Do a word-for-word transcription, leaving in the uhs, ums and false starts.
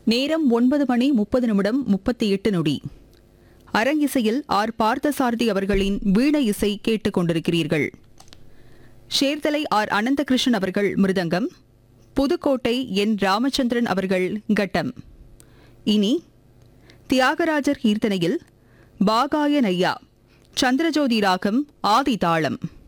நேரம் ஒன்பது மணி முப்பது நிமிடம் முப்பத்தி எட்டு நொடி. அரங்கிசையில் ஆர் பார்த்தசாரதி அவர்களின் வீண இசை கேட்டுக் கொண்டிருக்கிறீர்கள். ஷேர்தலை ஆர் அனந்தகிருஷ்ணன் அவர்கள் மிருதங்கம், புதுக்கோட்டை என் ராமச்சந்திரன் அவர்கள் கட்டம். இனி தியாகராஜர் கீர்த்தனையில் பாகாய நையா, சந்திரஜோதி ராகம், ஆதி தாளம்.